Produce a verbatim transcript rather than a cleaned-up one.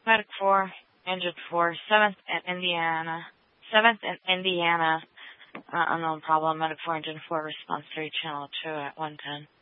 Medic four, Engine four, seventh and Indiana, seventh and Indiana, uh, unknown problem, Medic four, Engine four, response three, channel two at one ten.